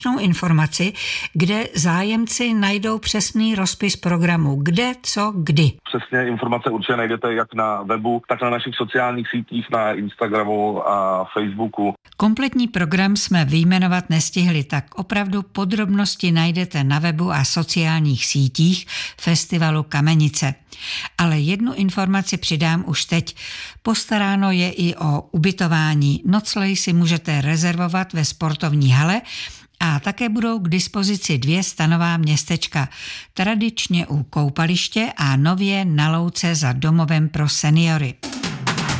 informaci, kde zájemci najdou přesný rozpis programu, kde, co, kdy. Přesně informace určitě najdete jak na webu, tak na našich sociálních sítích, na Instagramu a Facebooku. Kompletní program jsme vyjmenovat nestihli, tak opravdu podrobnosti najdete na webu a sociálních sítích Festivalu Kamenice. Ale jednu informaci přidám už teď. Postaráno je i o ubytování. Noclej si můžete rezervovat ve sportovní hale a také budou k dispozici 2 stanová městečka. Tradičně u koupaliště a nově na louce za domovem pro seniory.